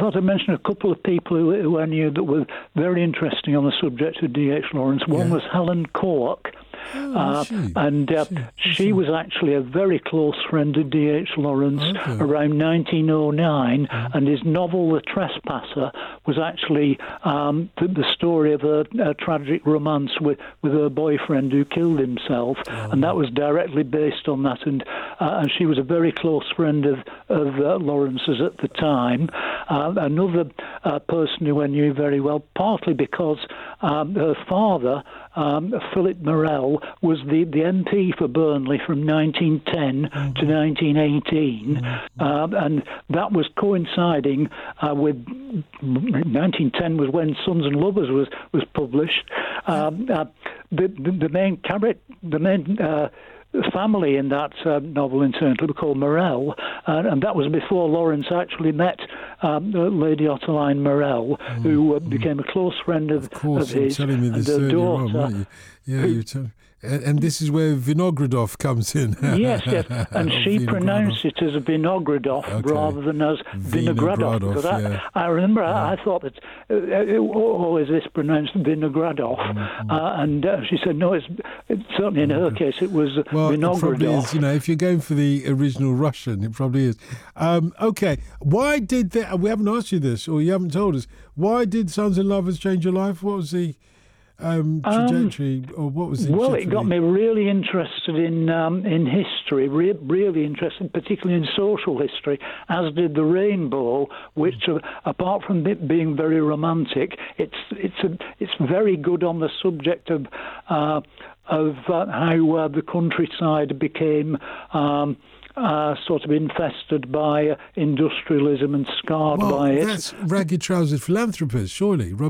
thought I'd mention a couple of people who I knew that were very interesting on the subject of D.H. Lawrence. One was Helen Cork. She was actually a very close friend of D.H. Lawrence around 1909, and his novel The Trespasser was actually the story of a tragic romance with her boyfriend who killed himself, and that was directly based on that, and she was a very close friend of Lawrence's at the time. Another person who I knew very well, partly because her father, Philip Morell, was the MP for Burnley from 1910 to 1918, and that was coinciding with 1910 was when Sons and Lovers was published. The main character, the main family in that novel, incidentally, were called Morell, and that was before Lawrence actually met Lady Ottoline Morell, who became a close friend of his, telling me this and her daughter. Weren't you? Yeah, you tell. And this is where Vinogradov comes in. Yes, and she pronounced it as Vinogradov rather than as Vinogradov. Because I remember I thought that, is this pronounced Vinogradov? And she said, no, it's certainly in her case it was Vinogradov. It probably is, if you're going for the original Russian, it probably is. Okay, why did we haven't asked you this, or you haven't told us, why did Sons and Lovers change your life? What was the trajectory, or what was the Well, it got me really interested in history, really interested, particularly in social history, as did The Rainbow, which, apart from it being very romantic, it's very good on the subject of how the countryside became sort of infested by industrialism and scarred by it. That's Ragged Trousered Philanthropist, surely.